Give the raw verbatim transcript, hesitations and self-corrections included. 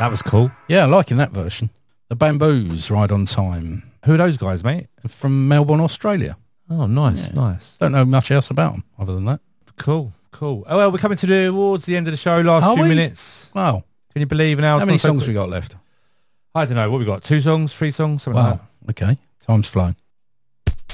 That was cool. Yeah, I'm liking that version. The Bamboos, Ride on Time. Who are those guys, mate? From Melbourne, Australia. Oh, nice, yeah. nice. Don't know much else about them other than that. Cool, cool. Oh, well, we're coming to the towards the end of the show. Last are few we? minutes. Wow. Can you believe an hour? How many songs we got left? I don't know. What we got? Two songs, three songs, something wow. like that. Okay. Time's flown.